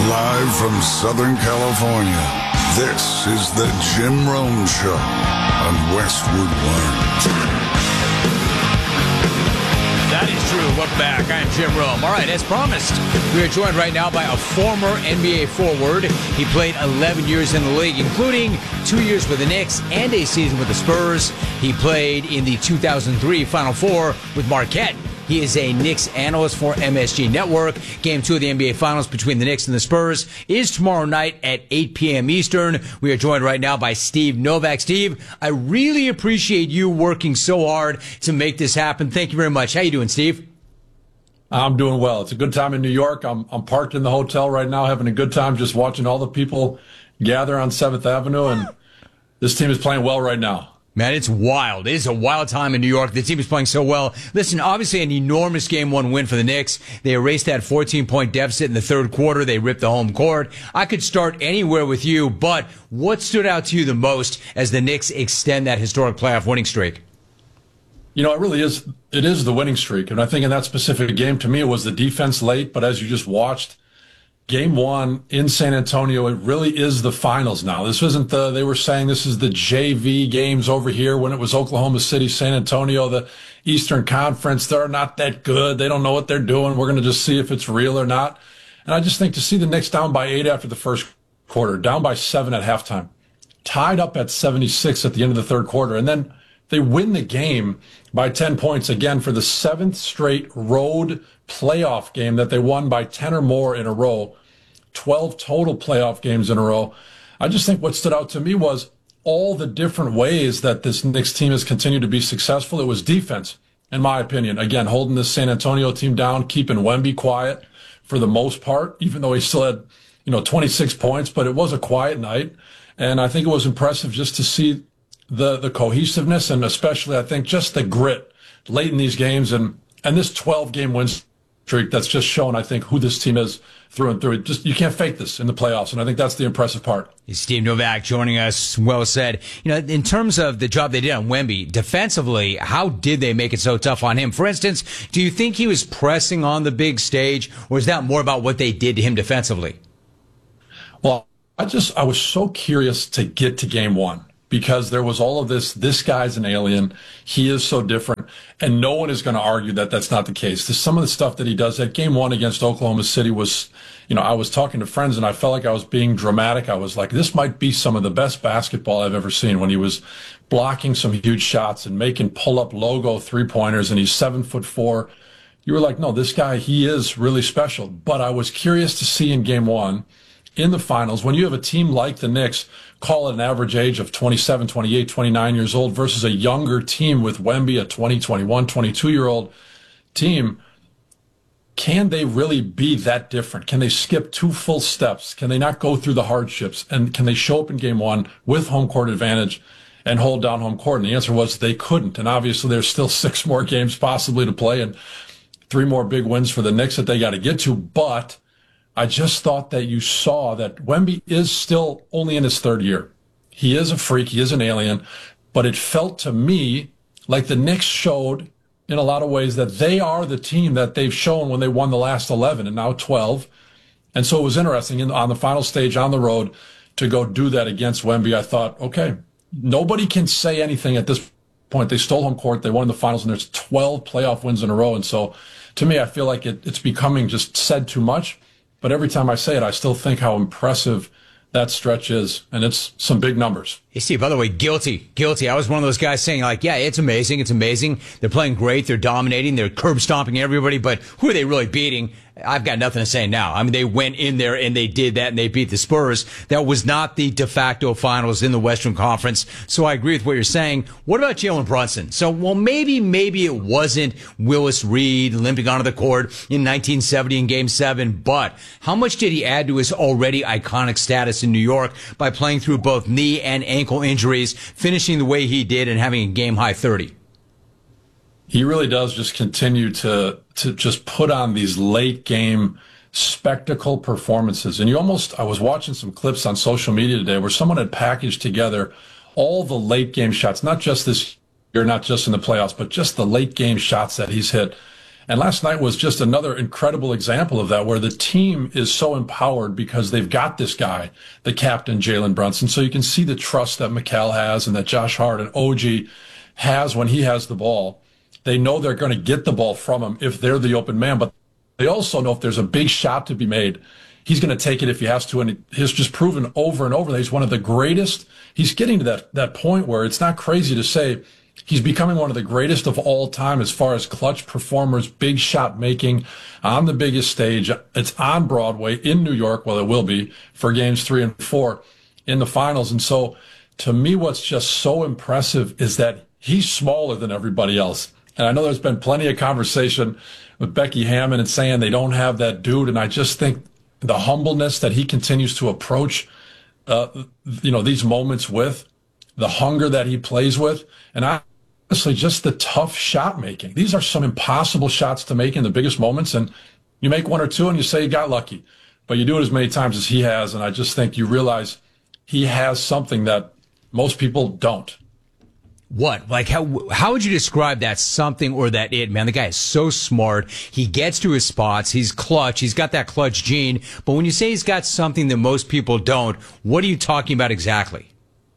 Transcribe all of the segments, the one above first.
Live from Southern California, this is the Jim Rome Show on Westwood One. That is true. Look back. I'm Jim Rome. All right, as promised, we are joined right now by a former NBA forward. He played 11 years in the league, including 2 years with the Knicks and a season with the Spurs. He played in the 2003 Final Four with Marquette. He is a Knicks analyst for MSG Network. Game 2 of the NBA Finals between the Knicks and the Spurs is tomorrow night at 8 p.m. Eastern. We are joined right now by Steve Novak. Steve, I really appreciate you working so hard to make this happen. Thank you very much. How you doing, Steve? I'm doing well. It's a good time in New York. I'm parked in the hotel right now, having a good time, just watching all the people gather on 7th Avenue, and this team is playing well right now. Man, it's wild. It is a wild time in New York. The team is playing so well. Listen, obviously an enormous Game 1 win for the Knicks. They erased that 14-point deficit in the third quarter. They ripped the home court. I could start anywhere with you, but what stood out to you the most as the Knicks extend that historic playoff winning streak? You know, it is the winning streak. And I think in that specific game, to me, it was the defense late. But as you just watched, Game 1 in San Antonio, it really is the finals now. This isn't they were saying this is the JV games over here when it was Oklahoma City, San Antonio, the Eastern Conference. They're not that good. They don't know what they're doing. We're going to just see if it's real or not. And I just think to see the Knicks down by 8 after the first quarter, down by 7 at halftime, tied up at 76 at the end of the third quarter, and then they win the game by 10 points again for the 7th straight road playoff game that they won by 10 or more in a row, 12 total playoff games in a row. I just think what stood out to me was all the different ways that this Knicks team has continued to be successful. It was defense, in my opinion. Again, holding this San Antonio team down, keeping Wemby quiet for the most part, even though he still had, 26 points, but it was a quiet night. And I think it was impressive just to see the cohesiveness and especially, I think, just the grit late in these games and this 12-game win streak that's just shown, I think, who this team is through and through. Just you can't fake this in the playoffs, and I think that's the impressive part. Steve Novak joining us. Well said. In terms of the job they did on Wemby, defensively, how did they make it so tough on him? For instance, do you think he was pressing on the big stage, or is that more about what they did to him defensively? Well, I was so curious to get to Game 1. Because there was all of this guy's an alien. He is so different. And no one is going to argue that that's not the case. Some of the stuff that he does at Game 1 against Oklahoma City was, I was talking to friends and I felt like I was being dramatic. I was like, this might be some of the best basketball I've ever seen when he was blocking some huge shots and making pull-up logo three-pointers, and he's 7'4". You were like, no, this guy, he is really special. But I was curious to see in Game 1, in the finals, when you have a team like the Knicks, call it an average age of 27, 28, 29 years old versus a younger team with Wemby, a 20, 21, 22-year-old team, can they really be that different? Can they skip 2 full steps? Can they not go through the hardships? And can they show up in Game 1 with home court advantage and hold down home court? And the answer was they couldn't. And obviously there's still 6 more games possibly to play and 3 more big wins for the Knicks that they got to get to. But I just thought that you saw that Wemby is still only in his 3rd year. He is a freak. He is an alien. But it felt to me like the Knicks showed in a lot of ways that they are the team that they've shown when they won the last 11 and now 12. And so it was interesting on the final stage on the road to go do that against Wemby. I thought, okay, nobody can say anything at this point. They stole home court. They won the finals, and there's 12 playoff wins in a row. And so to me, I feel like it's becoming just said too much. But every time I say it, I still think how impressive that stretch is, and it's some big numbers. Hey, Steve, by the way, guilty. I was one of those guys saying, yeah, it's amazing. They're playing great. They're dominating. They're curb stomping everybody. But who are they really beating? I've got nothing to say now. I mean, they went in there and they did that and they beat the Spurs. That was not the de facto finals in the Western Conference. So I agree with what you're saying. What about Jalen Brunson? So, maybe it wasn't Willis Reed limping onto the court in 1970 in Game 7, but how much did he add to his already iconic status in New York by playing through both knee and ankle injuries, finishing the way he did and having a game-high 30? He really does just continue to just put on these late game spectacle performances. And I was watching some clips on social media today where someone had packaged together all the late game shots, not just this year, not just in the playoffs, but just the late game shots that he's hit. And last night was just another incredible example of that, where the team is so empowered because they've got this guy, the captain, Jalen Brunson. So you can see the trust that Mikal has and that Josh Hart and OG has when he has the ball. They know they're going to get the ball from him if they're the open man, but they also know if there's a big shot to be made, he's going to take it if he has to. And he's just proven over and over that he's one of the greatest. He's getting to that point where it's not crazy to say he's becoming one of the greatest of all time as far as clutch performers, big shot making on the biggest stage. It's on Broadway in New York. Well, it will be for games 3 and 4 in the finals. And so to me, what's just so impressive is that he's smaller than everybody else. And I know there's been plenty of conversation with Becky Hammon and saying they don't have that dude. And I just think the humbleness that he continues to approach, these moments with, the hunger that he plays with, and honestly, just the tough shot making. These are some impossible shots to make in the biggest moments. And you make one or two and you say you got lucky, but you do it as many times as he has. And I just think you realize he has something that most people don't. What? Like, how would you describe that something or that it, man? The guy is so smart. He gets to his spots. He's clutch. He's got that clutch gene. But when you say he's got something that most people don't, what are you talking about exactly?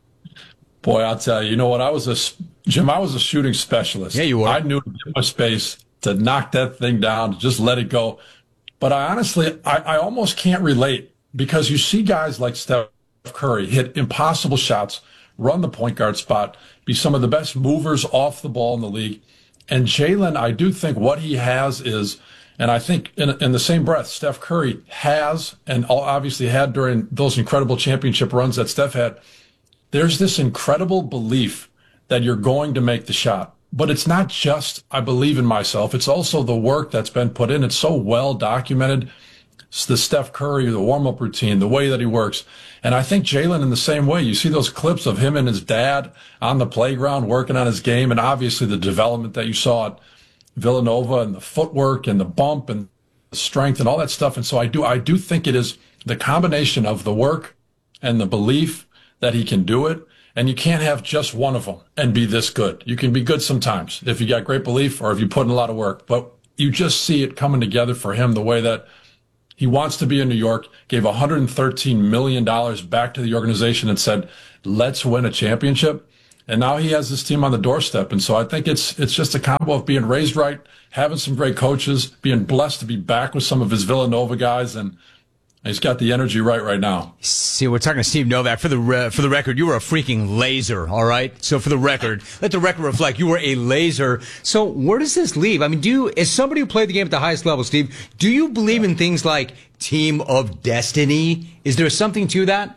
Boy, I'll tell you, you know what? I was a shooting specialist. Yeah, you were. I knew to get my space, to knock that thing down, to just let it go. But I almost can't relate, because you see guys like Steph Curry hit impossible shots, run the point guard spot, be some of the best movers off the ball in the league. And Jalen, I do think what he has is, and I think in the same breath, Steph Curry has, and obviously had during those incredible championship runs that Steph had, there's this incredible belief that you're going to make the shot. But it's not just, I believe in myself. It's also the work that's been put in. It's so well documented. It's the Steph Curry, the warm-up routine, the way that he works. And I think Jalen in the same way. You see those clips of him and his dad on the playground working on his game, and obviously the development that you saw at Villanova, and the footwork and the bump and the strength and all that stuff. And so I do think it is the combination of the work and the belief that he can do it. And you can't have just one of them and be this good. You can be good sometimes if you got great belief or if you put in a lot of work. But you just see it coming together for him the way that he wants to be in New York, gave $113 million back to the organization and said, let's win a championship. And now he has this team on the doorstep. And so I think it's just a combo of being raised right, having some great coaches, being blessed to be back with some of his Villanova guys, and he's got the energy right now. See, we're talking to Steve Novak. For the record, you were a freaking laser, all right? So for the record, let the record reflect, you were a laser. So where does this leave? I mean, as somebody who played the game at the highest level, Steve, do you believe in things like team of destiny? Is there something to that?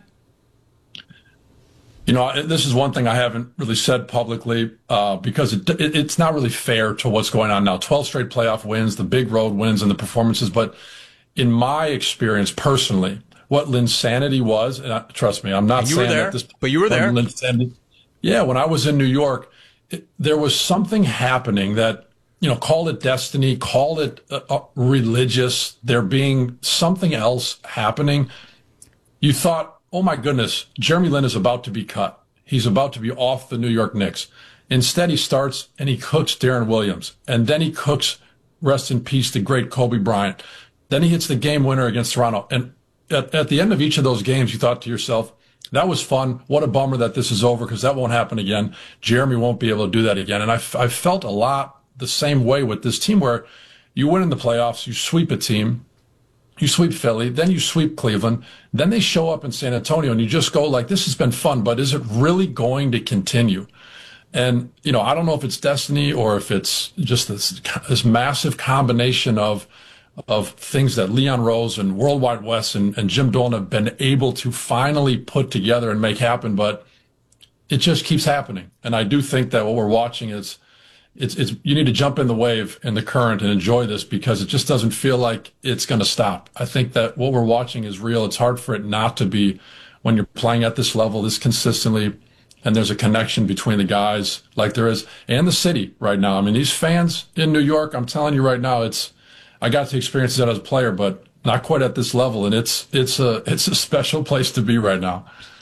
You know, this is one thing I haven't really said publicly because it's not really fair to what's going on now. 12 straight playoff wins, the big road wins, and the performances. But in my experience personally, what Linsanity was, and trust me, I'm not saying that this, but you were there. Linsanity, yeah, when I was in New York, there was something happening that, you know, call it destiny, call it religious. There being something else happening. You thought, oh my goodness, Jeremy Lin is about to be cut. He's about to be off the New York Knicks. Instead, he starts and he cooks Deron Williams, and then he cooks, rest in peace, the great Kobe Bryant. Then he hits the game winner against Toronto. And at the end of each of those games, you thought to yourself, that was fun. What a bummer that this is over, because that won't happen again. Jeremy won't be able to do that again. And I felt a lot the same way with this team, where you win in the playoffs, you sweep a team, you sweep Philly, then you sweep Cleveland, then they show up in San Antonio, and you just go like, this has been fun, but is it really going to continue? And, you know, I don't know if it's destiny or if it's just this massive combination of things that Leon Rose and Worldwide Wes and Jim Dolan have been able to finally put together and make happen, but it just keeps happening. And I do think that what we're watching is you need to jump in the wave and the current and enjoy this, because it just doesn't feel like it's going to stop. I think that what we're watching is real. It's hard for it not to be when you're playing at this level, this consistently, and there's a connection between the guys like there is and the city right now. I mean, these fans in New York, I'm telling you right now, I got to experience that as a player, but not quite at this level. And it's a special place to be right now.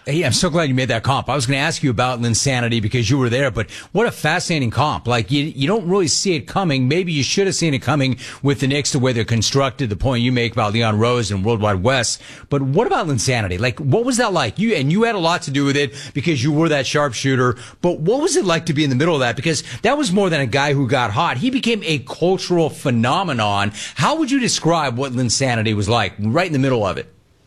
Hey, I'm so glad you made that comp. I was going to ask you about Linsanity because you were there, but what a fascinating comp. Like, you don't really see it coming. Maybe you should have seen it coming with the Knicks, the way they're constructed, the point you make about Leon Rose and Worldwide West. But what about Linsanity? Like, what was that like? You had a lot to do with it because you were that sharpshooter, but what was it like to be in the middle of that? Because that was more than a guy who got hot. He became a cultural phenomenon. How would you describe what Linsanity was like right in the middle of it?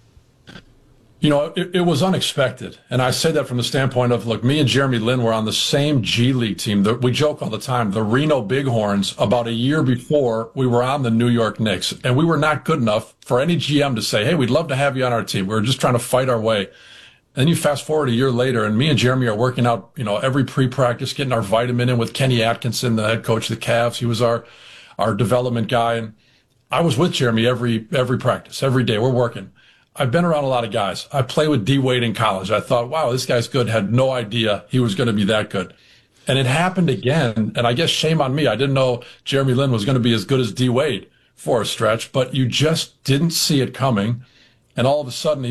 You know, it was unexpected. And I say that from the standpoint of, look, me and Jeremy Lin were on the same G League team. We joke all the time, the Reno Bighorns, about a year before we were on the New York Knicks. And we were not good enough for any GM to say, hey, we'd love to have you on our team. We were just trying to fight our way. And you fast forward a year later, and me and Jeremy are working out, every pre-practice, getting our vitamin in with Kenny Atkinson, the head coach of the Cavs. He was our development guy. And I was with Jeremy every practice, every day. We're working. I've been around a lot of guys. I played with D. Wade in college. I thought, wow, this guy's good. Had no idea he was going to be that good. And it happened again. And I guess shame on me. I didn't know Jeremy Lin was going to be as good as D. Wade for a stretch, but you just didn't see it coming. And all of a sudden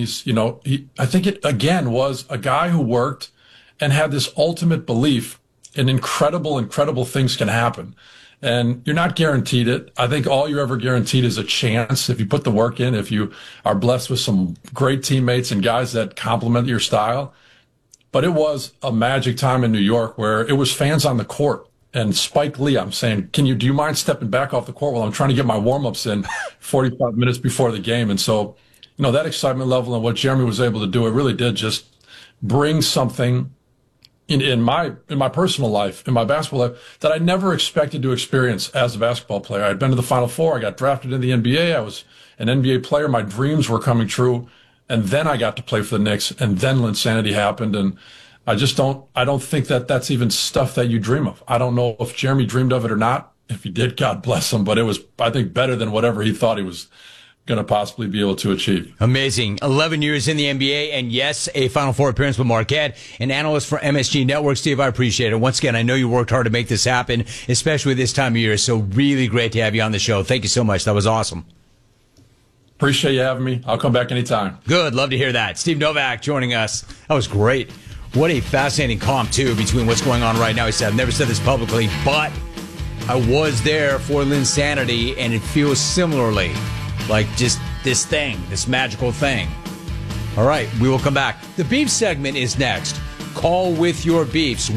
I think it again was a guy who worked and had this ultimate belief in incredible things can happen. And you're not guaranteed it. I think all you're ever guaranteed is a chance if you put the work in, if you are blessed with some great teammates and guys that complement your style. But it was a magic time in New York where it was fans on the court. And Spike Lee, I'm saying, do you mind stepping back off the court while I'm trying to get my warm-ups in 45 minutes before the game? And so, that excitement level and what Jeremy was able to do, it really did just bring something in my personal life, in my basketball life, that I never expected to experience as a basketball player. I'd been to the Final Four. I got drafted in the NBA. I was an NBA player. My dreams were coming true. And then I got to play for the Knicks. And then Linsanity happened. And I don't think that that's even stuff that you dream of. I don't know if Jeremy dreamed of it or not. If he did, God bless him. But it was, I think, better than whatever he thought he was going to possibly be able to achieve. Amazing. 11 years in the NBA, and yes, a Final Four appearance with Marquette, an analyst for MSG Network. Steve, I appreciate it. Once again, I know you worked hard to make this happen, especially this time of year, so really great to have you on the show. Thank you so much. That was awesome. Appreciate you having me. I'll come back anytime. Good. Love to hear that. Steve Novak joining us. That was great. What a fascinating comp, too, between what's going on right now. He said, I've never said this publicly, but I was there for Linsanity, and it feels similarly. Like just this magical thing. All right, we will come back. The beef segment is next. Call with your beefs,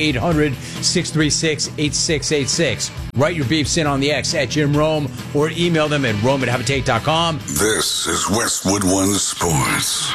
1-800-636-8686. Write your beefs in on the X at Jim Rome or email them at rome@habitate.com. This is Westwood One Sports.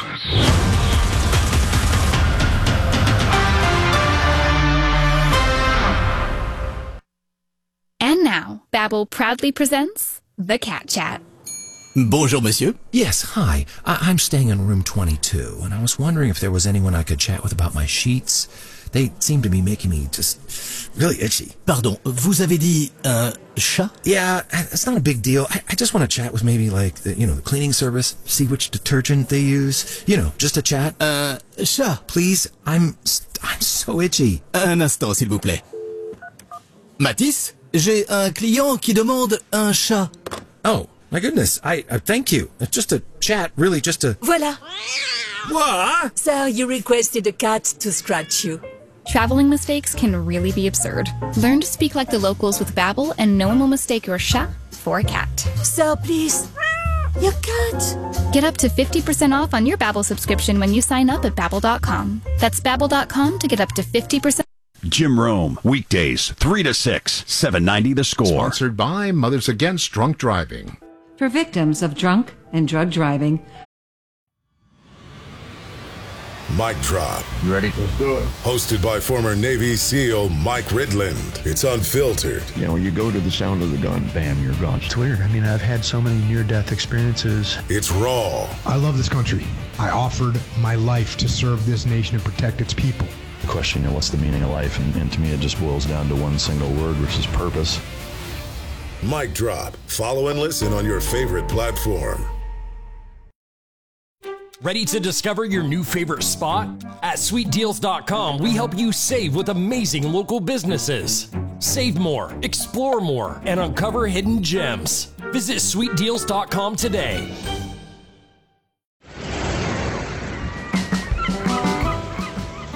And now, Babbel proudly presents The Cat Chat. Bonjour, monsieur. Yes, hi. I'm staying in room 22, and I was wondering if there was anyone I could chat with about my sheets. They seem to be making me just really itchy. Pardon, vous avez dit un chat? Yeah, it's not a big deal. I just want to chat with maybe like the cleaning service, see which detergent they use. Just a chat. Chat. Please, I'm so itchy. Un instant, s'il vous plaît. Matisse, j'ai un client qui demande un chat. Oh. My goodness, I thank you. It's just a chat, really just a... Voilà. What? Sir, you requested a cat to scratch you. Traveling mistakes can really be absurd. Learn to speak like the locals with Babbel, and no one will mistake your chat for a cat. Sir, please. Your cat. Get up to 50% off on your Babbel subscription when you sign up at Babbel.com. That's Babbel.com to get up to 50%. Jim Rome, weekdays, 3 to 6, 790 The Score. Sponsored by Mothers Against Drunk Driving. For victims of drunk and drug driving. Mic Drop. You ready? Let's do it. Hosted by former Navy SEAL Mike Ridland. It's unfiltered. When you go to the sound of the gun, bam, you're gone. It's weird. I've had so many near-death experiences. It's raw. I love this country. I offered my life to serve this nation and protect its people. The question, what's the meaning of life? And to me, it just boils down to one single word, which is purpose. Mic Drop. Follow and listen on your favorite platform. Ready to discover your new favorite spot? At sweetdeals.com, we help you save with amazing local businesses. Save more, explore more, and uncover hidden gems. Visit sweetdeals.com today.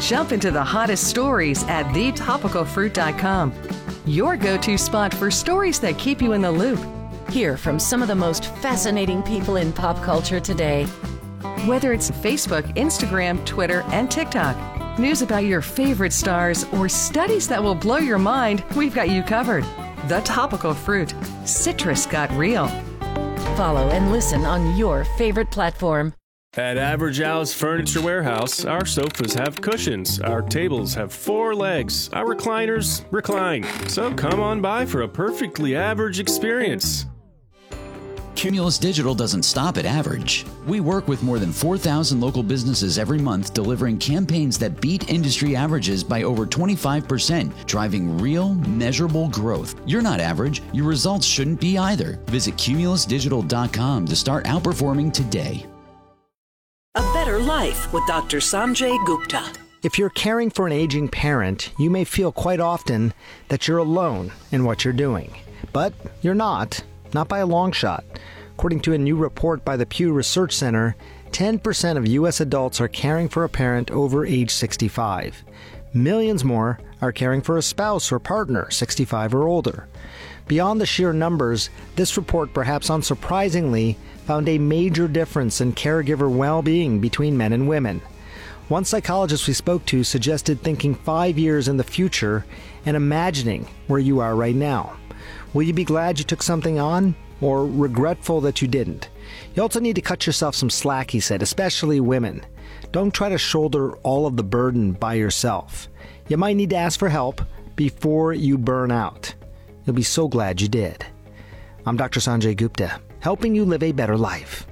jump into the hottest stories at thetopicalfruit.com. Your go-to spot for stories that keep you in the loop. Hear from some of the most fascinating people in pop culture today. Whether it's Facebook, Instagram, Twitter, and TikTok, news about your favorite stars, or studies that will blow your mind, we've got you covered. The Topical Fruit. Citrus got real. Follow and listen on your favorite platform. At Average Al's Furniture Warehouse, our sofas have cushions, our tables have 4 legs, our recliners recline. So come on by for a perfectly average experience. Cumulus Digital doesn't stop at average. We work with more than 4,000 local businesses every month, delivering campaigns that beat industry averages by over 25%, driving real, measurable growth. You're not average. Your results shouldn't be either. Visit cumulusdigital.com to start outperforming today. A Better Life with Dr. Sanjay Gupta. If you're caring for an aging parent, you may feel quite often that you're alone in what you're doing. But you're not by a long shot. According to a new report by the Pew Research Center, 10% of U.S. adults are caring for a parent over age 65. Millions more are caring for a spouse or partner 65 or older. Beyond the sheer numbers, this report, perhaps unsurprisingly, found a major difference in caregiver well-being between men and women. One psychologist we spoke to suggested thinking 5 years in the future and imagining where you are right now. Will you be glad you took something on, or regretful that you didn't? You also need to cut yourself some slack, he said, especially women. Don't try to shoulder all of the burden by yourself. You might need to ask for help before you burn out. You'll be so glad you did. I'm Dr. Sanjay Gupta, helping you live a better life.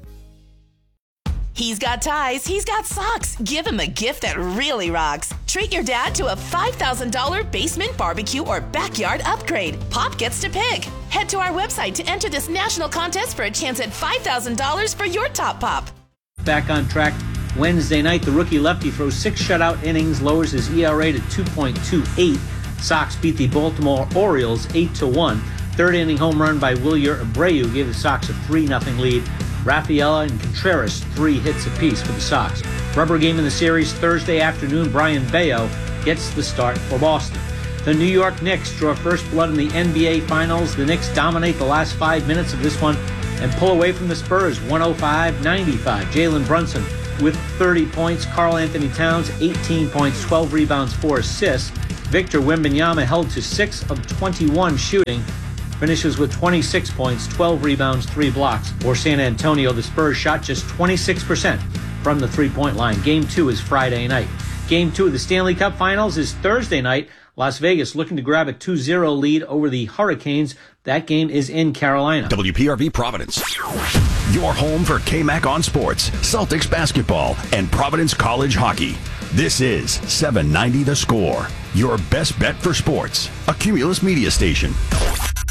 He's got ties, he's got socks. Give him a gift that really rocks. Treat your dad to a $5,000 basement barbecue or backyard upgrade. Pop gets to pick. Head to our website to enter this national contest for a chance at $5,000 for your top pop. Back on track Wednesday night, the rookie lefty throws 6 shutout innings, lowers his ERA to 2.28. Sox beat the Baltimore Orioles 8-1. Third inning home run by Wilyer Abreu gave the Sox a 3-0 lead. Rafaela and Contreras 3 hits apiece for the Sox. Rubber game in the series Thursday afternoon. Brian Bayo gets the start for Boston. The New York Knicks draw first blood in the NBA Finals. The Knicks dominate the last 5 minutes of this one and pull away from the Spurs 105-95. Jalen Brunson with 30 points. Karl Anthony Towns 18 points, 12 rebounds, 4 assists. Victor Wembanyama held to 6 of 21 shooting. Finishes with 26 points, 12 rebounds, 3 blocks. For San Antonio, the Spurs shot just 26% from the three-point line. Game 2 is Friday night. Game 2 of the Stanley Cup Finals is Thursday night. Las Vegas looking to grab a 2-0 lead over the Hurricanes. That game is in Carolina. WPRV Providence. Your home for KMAC on sports, Celtics basketball, and Providence College hockey. This is 790 The Score, your best bet for sports. A Cumulus media station.